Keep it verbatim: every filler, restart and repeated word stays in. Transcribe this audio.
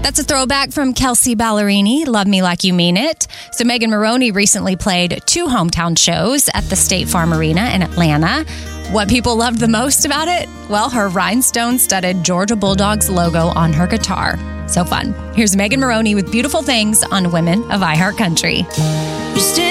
That's a throwback from Kelsea Ballerini, Love Me Like You Mean It. So Megan Moroney recently played two hometown shows at the State Farm Arena in Atlanta. What people loved the most about it? Well, her rhinestone-studded Georgia Bulldogs logo on her guitar. So fun. Here's Megan Moroney with Beautiful Things on Women of iHeartCountry.